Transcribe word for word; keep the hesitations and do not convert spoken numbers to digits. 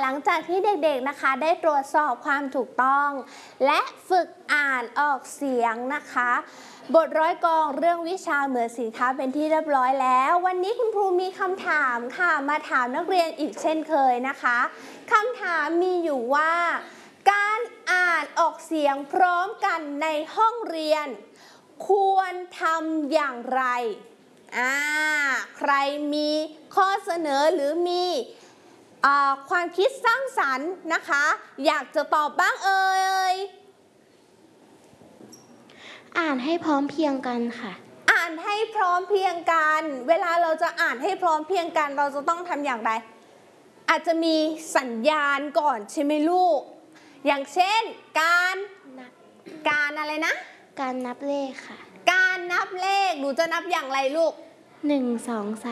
หลังจากที่เด็กๆนะคะได้ตรวจสอบความถูกต้องและฝึกอ่านออกเสียงนะคะบทร้อยกลองเรื่องวิชาเหมือนสินค้าเป็นที่เรียบร้อยแล้ววันนี้คุณครูมีคำถามค่ะมาถามนักเรียนอีกเช่นเคยนะคะคำถามมีอยู่ว่าการอ่านออกเสียงพร้อมกันในห้องเรียนควรทำอย่างไรอ่าใครมีข้อเสนอหรือมีความคิดสร้างสรรค์นะคะอยากจะตอบบ้างเอ่ยอ่านให้พร้อมเพรียงกันค่ะอ่านให้พร้อมเพรียงกันเวลาเราจะอ่านให้พร้อมเพรียงกันเราจะต้องทำอย่างไรอาจจะมีสัญญาณก่อนใช่ไหมลูกอย่างเช่นการนับการอะไรนะการนับเลขค่ะการนับเลขหนูจะนับอย่างไรลูกหนึ่ง สอง สาม